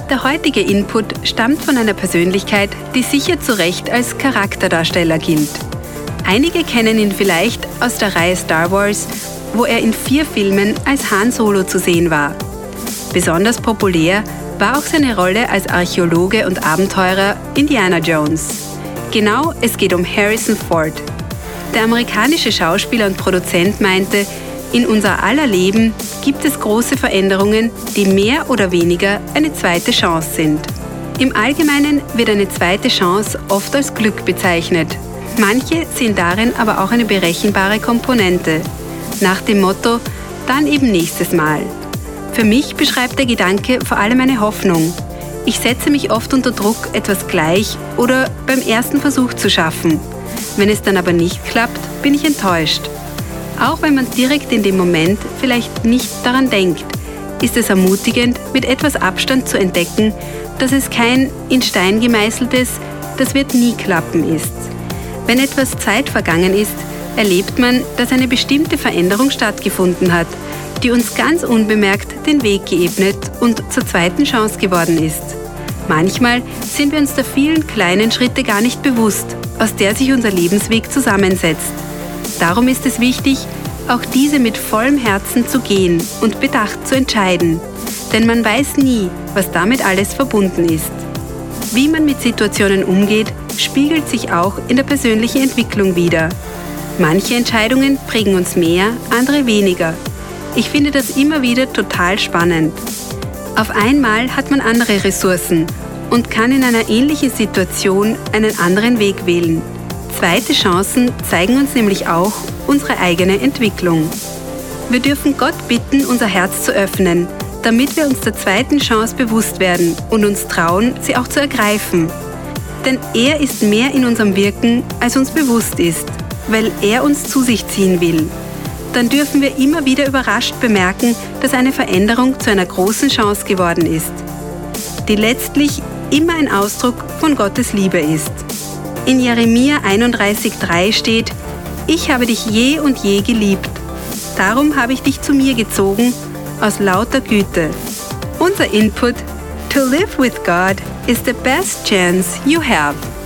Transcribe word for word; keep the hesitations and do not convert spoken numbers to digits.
Der heutige Input stammt von einer Persönlichkeit, die sicher zu Recht als Charakterdarsteller gilt. Einige kennen ihn vielleicht aus der Reihe Star Wars, wo er in vier Filmen als Han Solo zu sehen war. Besonders populär war auch seine Rolle als Archäologe und Abenteurer Indiana Jones. Genau, es geht um Harrison Ford. Der amerikanische Schauspieler und Produzent meinte, in unser aller Leben gibt es große Veränderungen, die mehr oder weniger eine zweite Chance sind. Im Allgemeinen wird eine zweite Chance oft als Glück bezeichnet. Manche sehen darin aber auch eine berechenbare Komponente. Nach dem Motto, dann eben nächstes Mal. Für mich beschreibt der Gedanke vor allem eine Hoffnung. Ich setze mich oft unter Druck, etwas gleich oder beim ersten Versuch zu schaffen. Wenn es dann aber nicht klappt, bin ich enttäuscht. Auch wenn man direkt in dem Moment vielleicht nicht daran denkt, ist es ermutigend, mit etwas Abstand zu entdecken, dass es kein in Stein gemeißeltes, das wird nie klappen ist. Wenn etwas Zeit vergangen ist, erlebt man, dass eine bestimmte Veränderung stattgefunden hat, die uns ganz unbemerkt den Weg geebnet und zur zweiten Chance geworden ist. Manchmal sind wir uns der vielen kleinen Schritte gar nicht bewusst, aus der sich unser Lebensweg zusammensetzt. Darum ist es wichtig, auch diese mit vollem Herzen zu gehen und bedacht zu entscheiden. Denn man weiß nie, was damit alles verbunden ist. Wie man mit Situationen umgeht, spiegelt sich auch in der persönlichen Entwicklung wider. Manche Entscheidungen prägen uns mehr, andere weniger. Ich finde das immer wieder total spannend. Auf einmal hat man andere Ressourcen und kann in einer ähnlichen Situation einen anderen Weg wählen. Zweite Chancen zeigen uns nämlich auch unsere eigene Entwicklung. Wir dürfen Gott bitten, unser Herz zu öffnen, damit wir uns der zweiten Chance bewusst werden und uns trauen, sie auch zu ergreifen. Denn er ist mehr in unserem Wirken, als uns bewusst ist, weil er uns zu sich ziehen will. Dann dürfen wir immer wieder überrascht bemerken, dass eine Veränderung zu einer großen Chance geworden ist, die letztlich immer ein Ausdruck von Gottes Liebe ist. In Jeremia einunddreißig drei steht: Ich habe dich je und je geliebt. Darum habe ich dich zu mir gezogen, aus lauter Güte. Unser Input: To live with God is the best chance you have.